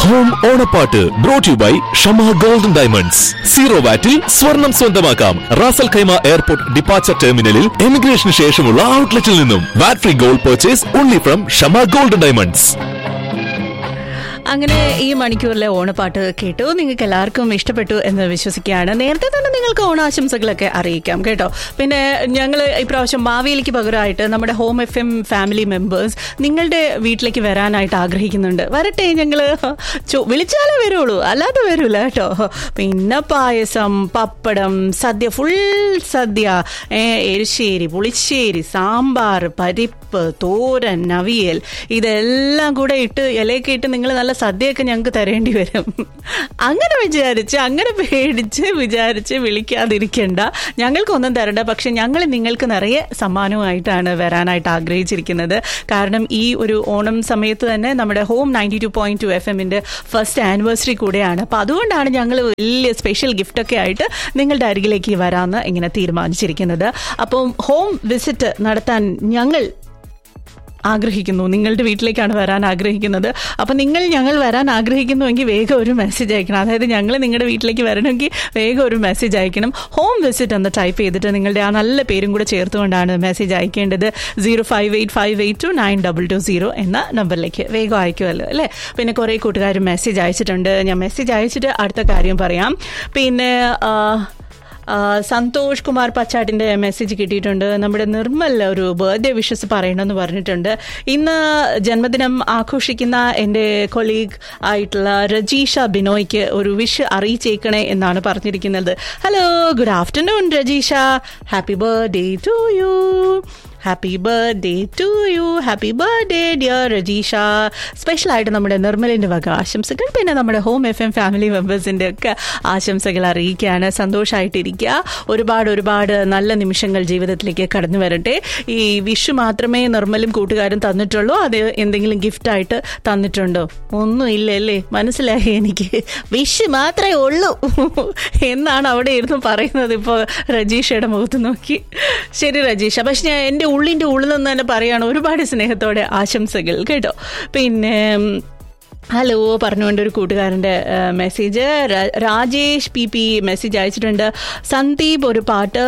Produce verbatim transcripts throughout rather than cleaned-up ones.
Home ഓണപ്പാട്ട് brought you by Shama golden diamonds. Zero wattle സ്വർണം സ്വന്തമാക്കാം. Ras al Khaimah airport departure ടെർമിനലിൽ emigration ശേഷമുള്ള ഔട്ട്ലെറ്റിൽ നിന്നും. വാറ്റ് free gold purchase only from Shama golden diamonds. അങ്ങനെ ഈ മണിക്കൂറിലെ ഓണപ്പാട്ട് കേട്ടു. നിങ്ങൾക്ക് എല്ലാവർക്കും ഇഷ്ടപ്പെട്ടു എന്ന് വിശ്വസിക്കുകയാണ്. നേരത്തെ തന്നെ നിങ്ങൾക്ക് ഓണാശംസകളൊക്കെ അറിയിക്കാം കേട്ടോ. പിന്നെ ഞങ്ങൾ ഇപ്രാവശ്യം മാവേലിക്ക് പകരമായിട്ട് നമ്മുടെ home F M family members നിങ്ങളുടെ വീട്ടിലേക്ക് വരാനായിട്ട് ആഗ്രഹിക്കുന്നുണ്ട്. വരട്ടെ, ഞങ്ങൾ വിളിച്ചാലേ വരുള്ളൂ, അല്ലാതെ വരൂല കേട്ടോ. പിന്നെ പായസം, പപ്പടം, സദ്യ, ഫുൾ സദ്യ, എരിശ്ശേരി, പുളിശ്ശേരി, സാമ്പാർ, പരിപ്പ്, തോരൻ, അവിയൽ, ഇതെല്ലാം കൂടെ ഇട്ട് ഇലയൊക്കെ ഇട്ട് നിങ്ങൾ നല്ല സദ്യയൊക്കെ ഞങ്ങൾക്ക് തരേണ്ടി വരും. അങ്ങനെ വിചാരിച്ച് അങ്ങനെ പേടിച്ച് വിചാരിച്ച് വിളിക്കാതിരിക്കേണ്ട. ഞങ്ങൾക്കൊന്നും തരണ്ട. പക്ഷെ ഞങ്ങൾ നിങ്ങൾക്ക് നിറയെ സമ്മാനവുമായിട്ടാണ് വരാനായിട്ട് ആഗ്രഹിച്ചിരിക്കുന്നത്. കാരണം ഈ ഒരു ഓണം സമയത്ത് തന്നെ നമ്മുടെ home ninety two point two F എമ്മിന്റെ ഫസ്റ്റ് ആനിവേഴ്സറി കൂടെയാണ്. അപ്പം അതുകൊണ്ടാണ് ഞങ്ങൾ വലിയ സ്പെഷ്യൽ ഗിഫ്റ്റൊക്കെ ആയിട്ട് നിങ്ങളുടെ അരികിലേക്ക് വരാമെന്ന് ഇങ്ങനെ തീരുമാനിച്ചിരിക്കുന്നത്. അപ്പം ഹോം വിസിറ്റ് നടത്താൻ ഞങ്ങൾ ആഗ്രഹിക്കുന്നു. നിങ്ങളുടെ വീട്ടിലേക്കാണ് വരാൻ ആഗ്രഹിക്കുന്നത്. അപ്പം നിങ്ങൾ ഞങ്ങൾ വരാൻ ആഗ്രഹിക്കുന്നുവെങ്കിൽ വേഗം ഒരു മെസ്സേജ് അയക്കണം. അതായത് ഞങ്ങൾ നിങ്ങളുടെ വീട്ടിലേക്ക് വരണമെങ്കിൽ വേഗം ഒരു മെസ്സേജ് അയക്കണം. ഹോം വിസിറ്റ് എന്ന് ടൈപ്പ് ചെയ്തിട്ട് നിങ്ങളുടെ ആ നല്ല പേരും കൂടെ ചേർത്തുകൊണ്ടാണ് message അയക്കേണ്ടത്. Zero five eight five eight to nine double two zero എന്ന നമ്പറിലേക്ക് വേഗം അയക്കുമല്ലോ അല്ലേ. പിന്നെ കുറേ കൂട്ടുകാർ മെസ്സേജ് അയച്ചിട്ടുണ്ട്. ഞാൻ മെസ്സേജ് അയച്ചിട്ട് അടുത്ത കാര്യം പറയാം. പിന്നെ സന്തോഷ് കുമാർ പച്ചാട്ടിൻ്റെ മെസ്സേജ് കിട്ടിയിട്ടുണ്ട്. നമ്മുടെ നിർമ്മൽ ഒരു ബർത്ത്ഡേ വിഷസ് പറയണമെന്ന് പറഞ്ഞിട്ടുണ്ട്. ഇന്ന് ജന്മദിനം ആഘോഷിക്കുന്ന എൻ്റെ കൊളീഗ് ആയിട്ടുള്ള രജീഷ ബിനോയ്ക്ക് ഒരു വിഷ് അറിയിച്ചേക്കണേ എന്നാണ് പറഞ്ഞിരിക്കുന്നത്. Hello, good afternoon Rajisha. Happy birthday to you. Happy birthday to you. Happy birthday dear Rajisha. സ്പെഷ്യലായിട്ട് നമ്മുടെ നിർമ്മലിൻ്റെ വക ആശംസകൾ, പിന്നെ നമ്മുടെ ഹോം എഫ് എം ഫാമിലി മെമ്പേഴ്സിൻ്റെ ഒക്കെ ആശംസകൾ അറിയിക്കുകയാണ്. സന്തോഷമായിട്ടിരിക്കുക. ഒരുപാട് ഒരുപാട് നല്ല നിമിഷങ്ങൾ ജീവിതത്തിലേക്ക് കടന്നു വരട്ടെ. ഈ വിഷു മാത്രമേ നിർമ്മലും കൂട്ടുകാരും തന്നിട്ടുള്ളൂ? അത് എന്തെങ്കിലും ഗിഫ്റ്റായിട്ട് തന്നിട്ടുണ്ടോ? ഒന്നും ഇല്ലല്ലേ? മനസ്സിലായി എനിക്ക്. വിഷു മാത്രമേ ഉള്ളൂ എന്നാണ് അവിടെ ഇരുന്ന് പറയുന്നത് ഇപ്പോൾ രജീഷയുടെ മുഖത്ത് നോക്കി. ശരി രജീഷ, പക്ഷെ ഞാൻ എൻ്റെ ഉള്ളിൻ്റെ ഉള്ളിൽ നിന്ന് തന്നെ പറയാണ് ഒരുപാട് സ്നേഹത്തോടെ ആശംസകൾ കേട്ടോ. പിന്നെ ഹലോ പറഞ്ഞുകൊണ്ട് ഒരു കൂട്ടുകാരൻ്റെ message Rajesh P P message അയച്ചിട്ടുണ്ട്. സന്ദീപ് ഒരു പാട്ട്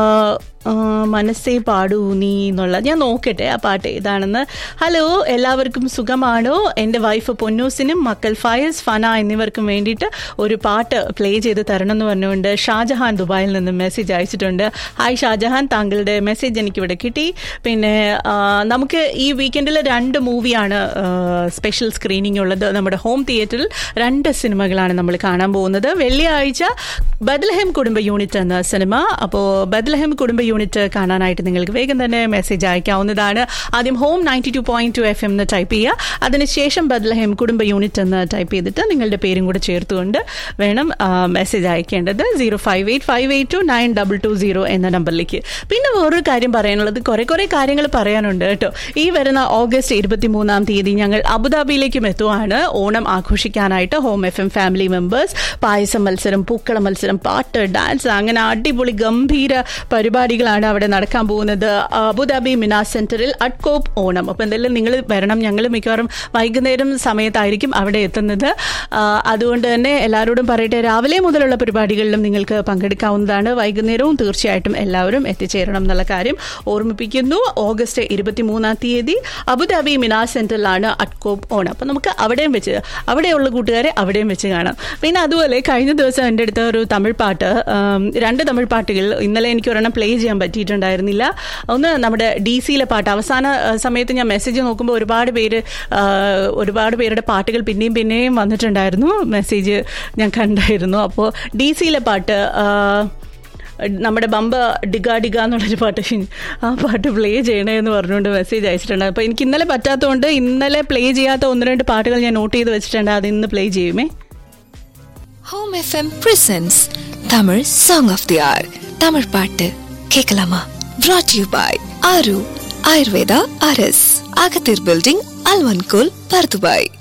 മനസ്സേ പാടൂ നീ എന്നുള്ള, ഞാൻ നോക്കട്ടെ ആ പാട്ട് ഏതാണെന്ന്. ഹലോ, എല്ലാവർക്കും സുഖമാണോ? എൻ്റെ വൈഫ് പൊന്നൂസിനും മക്കൾ ഫയസ്, ഫന എന്നിവർക്കും വേണ്ടിയിട്ട് ഒരു പാട്ട് പ്ലേ ചെയ്ത് തരണം എന്ന് പറഞ്ഞുകൊണ്ട് ഷാജഹാൻ ദുബായിൽ നിന്നും മെസ്സേജ് അയച്ചിട്ടുണ്ട്. ഹായ് ഷാജഹാൻ, താങ്കളുടെ മെസ്സേജ് എനിക്കിവിടെ കിട്ടി. പിന്നെ നമുക്ക് ഈ വീക്കെൻഡിൽ രണ്ട് മൂവിയാണ് സ്പെഷ്യൽ സ്ക്രീനിങ് ഉള്ളത്. നമ്മുടെ ഹോം തിയേറ്ററിൽ രണ്ട് സിനിമകളാണ് നമ്മൾ കാണാൻ പോകുന്നത്. വെള്ളിയാഴ്ച ബത്ലഹേം കുടുംബ യൂണിറ്റ് എന്ന സിനിമ. അപ്പോൾ ബത്ലഹേം കുടുംബ യൂണിറ്റ് കാണാനായിട്ട് നിങ്ങൾക്ക് വേഗം തന്നെ മെസ്സേജ് അയക്കാവുന്നതാണ്. ആദ്യം home ninety two point two F M എന്ന് ടൈപ്പ് ചെയ്യുക. അതിനുശേഷം ബത്ലഹേം കുടുംബ യൂണിറ്റ് എന്ന് ടൈപ്പ് ചെയ്തിട്ട് നിങ്ങളുടെ പേരും കൂടെ ചേർത്തുകൊണ്ട് വേണം message അയക്കേണ്ടത്. Zero five eight five eight to nine double two zero എന്ന നമ്പറിലേക്ക്. പിന്നെ വേറൊരു കാര്യം പറയാനുള്ളത്, കുറെ കുറെ കാര്യങ്ങൾ പറയാനുണ്ട് കേട്ടോ. ഈ വരുന്ന ഓഗസ്റ്റ് ഇരുപത്തി മൂന്നാം തീയതി ഞങ്ങൾ അബുദാബിയിലേക്കും എത്തുവാണ് Onam ആഘോഷിക്കാനായിട്ട്. Home F M family members പായസം മത്സരം, പൂക്കള മത്സരം, പാട്ട്, ഡാൻസ്, അങ്ങനെ അടിപൊളി ഗംഭീര പരിപാടികളാണ് അവിടെ നടക്കാൻ പോകുന്നത് അബുദാബി മിനാ സെന്ററിൽ അഡ്കോപ്പ് ഓണം. അപ്പോൾ എന്തായാലും നിങ്ങൾ വരണം. ഞങ്ങൾ മിക്കവാറും വൈകുന്നേരം സമയത്തായിരിക്കും അവിടെ എത്തുന്നത്. അതുകൊണ്ട് തന്നെ എല്ലാവരോടും പറയട്ടെ, രാവിലെ മുതലുള്ള പരിപാടികളിലും നിങ്ങൾക്ക് പങ്കെടുക്കാവുന്നതാണ്. വൈകുന്നേരവും തീർച്ചയായിട്ടും എല്ലാവരും എത്തിച്ചേരണം എന്നുള്ള കാര്യം ഓർമ്മിപ്പിക്കുന്നു. ഓഗസ്റ്റ് ഇരുപത്തി മൂന്നാം തീയതി അബുദാബി മിനാ സെന്ററിലാണ് അഡ്കോപ്പ് ഓണം. അപ്പം നമുക്ക് അവിടെയും വെച്ച്, അവിടെയുള്ള കൂട്ടുകാരെ അവിടെയും വെച്ച് കാണാം. പിന്നെ അതുപോലെ കഴിഞ്ഞ ദിവസം എൻ്റെ അടുത്ത ഒരു തമിഴ് പാട്ട്, രണ്ട് തമിഴ് പാട്ടുകൾ ഇന്നലെ എനിക്ക് ഒരെണ്ണം പ്ലേ ചെയ്യാൻ പറ്റിയിട്ടുണ്ടായിരുന്നില്ല. ഒന്ന് നമ്മുടെ ഡി സിയിലെ പാട്ട്. അവസാന സമയത്ത് ഞാൻ മെസ്സേജ് നോക്കുമ്പോൾ ഒരുപാട് പേര് ഒരുപാട് പേരുടെ പാട്ടുകൾ പിന്നെയും പിന്നെയും വന്നിട്ടുണ്ടായിരുന്നു. മെസ്സേജ് ഞാൻ കണ്ടായിരുന്നു. അപ്പോൾ ഡി സിയിലെ പാട്ട്, നമ്മുടെ ബമ്പ ഡിഗ ഡിഗ എന്നുള്ളൊരു പാട്ട്, ആ പാട്ട് പ്ലേ ചെയ്യണേ എന്ന് പറഞ്ഞുകൊണ്ട് മെസ്സേജ് അയച്ചിട്ടുണ്ട്. അപ്പോൾ എനിക്ക് ഇന്നലെ പറ്റാത്തതുകൊണ്ട് ഇന്നലെ പ്ലേ ചെയ്യാത്ത ഒന്ന് രണ്ട് പാട്ടുകൾ ഞാൻ നോട്ട് ചെയ്ത് വെച്ചിട്ടുണ്ട്. അത് ഇന്ന് play ചെയ്യുമേ. Home FM presents Tamil song of they are. Tamil பாட்டு கேட்கலாமா? brought you by ஆரு ஆயுர்வேதா ஆர்எஸ், அகத்தீர் பில்டிங், அல்வன்கோல், பர்துபாய்.